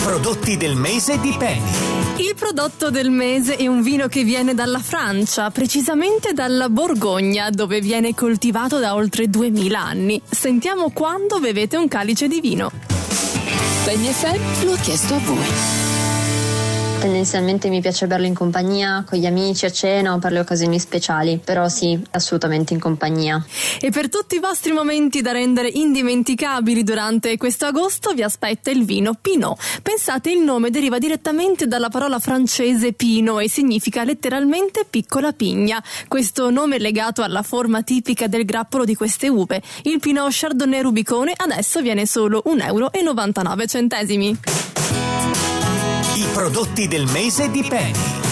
prodotti del mese di Penny. Il prodotto del mese è un vino che viene dalla Francia, precisamente dalla Borgogna, dove viene coltivato da oltre 2000 anni. Sentiamo quando bevete un calice di vino. Penny FM lo ha chiesto a voi. Tendenzialmente mi piace berlo in compagnia, con gli amici, a cena o per le occasioni speciali, però sì, assolutamente in compagnia. E per tutti i vostri momenti da rendere indimenticabili durante questo agosto vi aspetta il vino Pinot. Pensate, il nome deriva direttamente dalla parola francese pino e significa letteralmente piccola pigna. Questo nome è legato alla forma tipica del grappolo di queste uve. Il Pinot Chardonnay Rubicone adesso viene solo €1,99. I prodotti del mese di Penny.